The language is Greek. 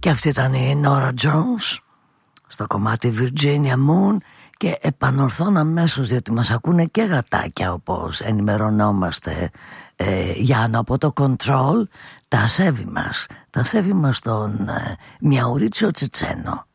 Και αυτή ήταν η Nora Jones στο κομμάτι Virginia Moon. Και επανορθώνω αμέσως, διότι μας ακούνε και γατάκια, όπως ενημερωνόμαστε, Γιάννο, από το Control. Τα ασέβη μας τον Μιαουρίτσιο Τσετσένο.